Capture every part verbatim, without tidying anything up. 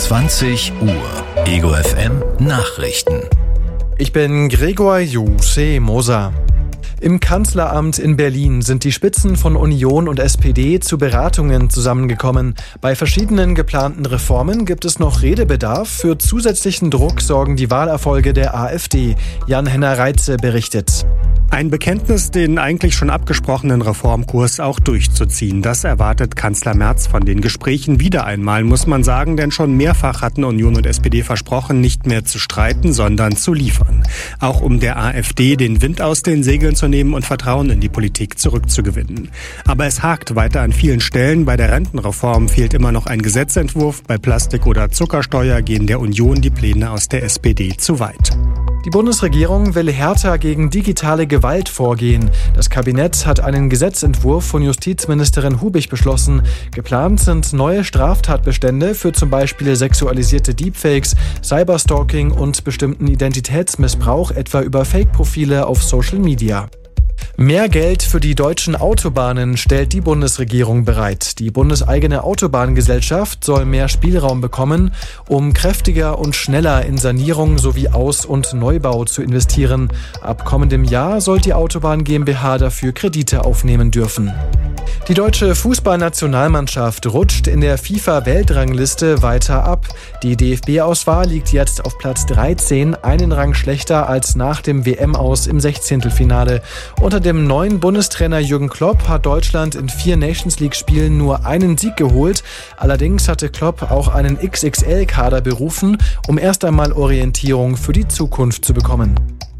zwanzig Uhr. Ego F M Nachrichten. Ich bin Gregor Juse Moser. Im Kanzleramt in Berlin sind die Spitzen von Union und S P D zu Beratungen zusammengekommen. Bei verschiedenen geplanten Reformen gibt es noch Redebedarf. Für zusätzlichen Druck sorgen die Wahlerfolge der AfD. Jan-Henner Reitze berichtet. Ein Bekenntnis, den eigentlich schon abgesprochenen Reformkurs auch durchzuziehen. Das erwartet Kanzler Merz von den Gesprächen wieder einmal, muss man sagen, denn schon mehrfach hatten Union und S P D versprochen, nicht mehr zu streiten, sondern zu liefern. Auch um der AfD den Wind aus den Segeln zu nehmen und Vertrauen in die Politik zurückzugewinnen. Aber es hakt weiter an vielen Stellen. Bei der Rentenreform fehlt immer noch ein Gesetzentwurf. Bei Plastik- oder Zuckersteuer gehen der Union die Pläne aus der S P D zu weit. Die Bundesregierung will härter gegen digitale Gewalt vorgehen. Das Kabinett hat einen Gesetzentwurf von Justizministerin Hubig beschlossen. Geplant sind neue Straftatbestände für zum Beispiel sexualisierte Deepfakes, Cyberstalking und bestimmten Identitätsmissbrauch, etwa über Fake-Profile auf Social Media. Mehr Geld für die deutschen Autobahnen stellt die Bundesregierung bereit. Die bundeseigene Autobahngesellschaft soll mehr Spielraum bekommen, um kräftiger und schneller in Sanierung sowie Aus- und Neubau zu investieren. Ab kommendem Jahr soll die Autobahn GmbH dafür Kredite aufnehmen dürfen. Die deutsche Fußballnationalmannschaft rutscht in der FIFA-Weltrangliste weiter ab. Die D F B-Auswahl liegt jetzt auf Platz dreizehn, einen Rang schlechter als nach dem W M-Aus im Sechzehntelfinale. Unter dem neuen Bundestrainer Jürgen Klopp hat Deutschland in vier Nations-League-Spielen nur einen Sieg geholt. Allerdings hatte Klopp auch einen X X L-Kader berufen, um erst einmal Orientierung für die Zukunft zu bekommen.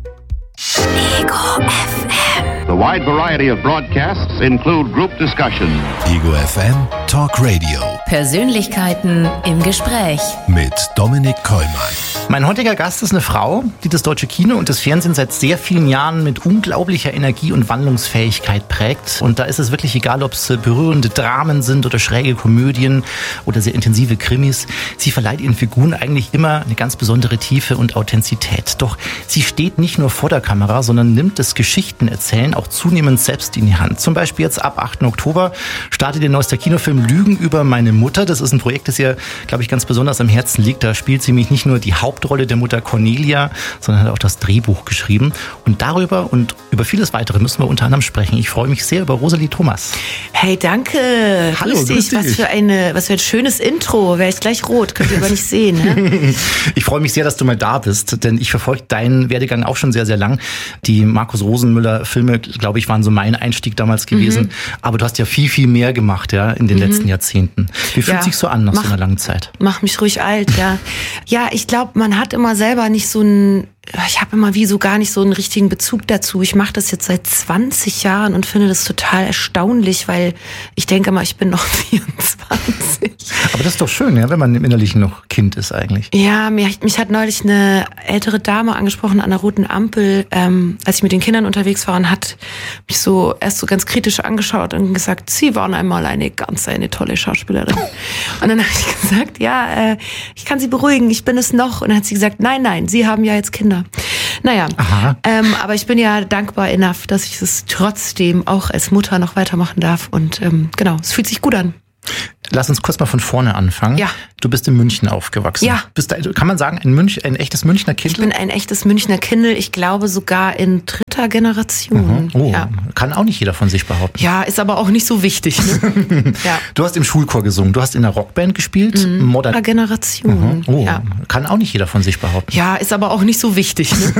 Ego F M. The wide variety of broadcasts include group discussion. Ego F M Talk Radio. Persönlichkeiten im Gespräch. Mit Dominik Kollmann. Mein heutiger Gast ist eine Frau, die das deutsche Kino und das Fernsehen seit sehr vielen Jahren mit unglaublicher Energie und Wandlungsfähigkeit prägt. Und da ist es wirklich egal, ob es berührende Dramen sind oder schräge Komödien oder sehr intensive Krimis. Sie verleiht ihren Figuren eigentlich immer eine ganz besondere Tiefe und Authentizität. Doch sie steht nicht nur vor der Kamera, sondern nimmt das Geschichtenerzählen auch zunehmend selbst in die Hand. Zum Beispiel jetzt ab achten Oktober startet ihr neuester Kinofilm Lügen über meine Mutter. Das ist ein Projekt, das ihr, glaube ich, ganz besonders am Herzen liegt. Da spielt sie nämlich nicht nur die Hauptrolle der Mutter Cornelia, sondern hat auch das Drehbuch geschrieben. Und darüber und über vieles weitere müssen wir unter anderem sprechen. Ich freue mich sehr über Rosalie Thomas. Hey, danke. Hallo, grüß dich. grüß dich. Was für eine, was für ein schönes Intro. Wäre ich gleich rot. Könnt ihr aber nicht sehen. Ne? Ich freue mich sehr, dass du mal da bist, denn ich verfolge deinen Werdegang auch schon sehr, sehr lang. Die Markus Rosenmüller-Filme, glaube ich, waren so mein Einstieg damals gewesen. Mhm. Aber du hast ja viel, viel mehr gemacht, ja, in den mhm. letzten Jahrzehnten. Wie fühlt ja, sich so an nach mach, so einer langen Zeit? Mach mich ruhig alt, ja. Ja, ich glaube, man hat immer selber nicht so ein, ich habe immer wie so gar nicht so einen richtigen Bezug dazu. Ich mache das jetzt seit zwanzig Jahren und finde das total erstaunlich, weil ich denke mal, ich bin noch vierundzwanzig. Aber das ist doch schön, ja, wenn man im Innerlichen noch Kind ist eigentlich. Ja, mich, mich hat neulich eine ältere Dame angesprochen an der roten Ampel, ähm, als ich mit den Kindern unterwegs war und hat mich so erst so ganz kritisch angeschaut und gesagt, Sie waren einmal eine ganz eine tolle Schauspielerin. Und dann habe ich gesagt, ja, äh, ich kann Sie beruhigen, ich bin es noch. Und dann hat sie gesagt, nein, nein, Sie haben ja jetzt Kinder. Naja, ähm, aber ich bin ja dankbar enough, dass ich es trotzdem auch als Mutter noch weitermachen darf. Und ähm, genau, es fühlt sich gut an. Lass uns kurz mal von vorne anfangen. Ja. Du bist in München aufgewachsen. Ja. Bist da, kann man sagen, ein, Münch, ein echtes Münchner Kind? Ich bin ein echtes Münchner Kindl. Ich glaube sogar in dritter Generation. Mhm. Oh, ja. Kann auch nicht jeder von sich behaupten. Ja, ist aber auch nicht so wichtig. Ne? Ja. Du hast im Schulchor gesungen. Du hast in einer Rockband gespielt. Mhm. Modern Generation. Mhm. Oh, ja. Kann auch nicht jeder von sich behaupten. Ja, ist aber auch nicht so wichtig. Ne?